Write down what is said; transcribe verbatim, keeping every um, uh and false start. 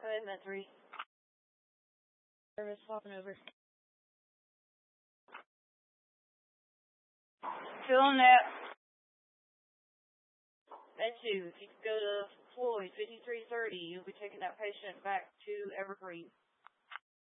Go ahead, Med three. Service swapping over. Filling that. Med two, if you could go to Floyd, fifty-three thirty, you'll be taking that patient back to Evergreen.